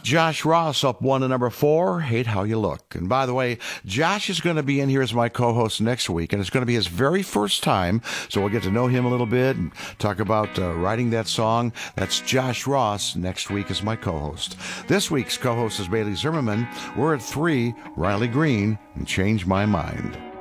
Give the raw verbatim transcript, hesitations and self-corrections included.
Josh Ross up one to number four, Hate How You Look. And by the way, Josh is going to be in here as my co-host next week, and it's going to be his very first time, so we'll get to know him a little bit and talk about uh, writing that song. That's Josh Ross next week as my co-host. This week's co-host is Bailey Zimmerman. We're at three, Riley Green, and Change My Mind.